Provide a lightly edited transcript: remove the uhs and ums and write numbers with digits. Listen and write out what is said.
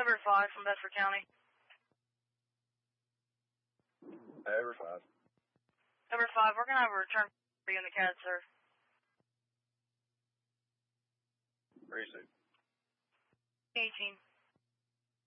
Over 5 from Bedford County. Over 5. Over 5, we're going to have a return for you in the CAD, sir. Pretty soon. 18.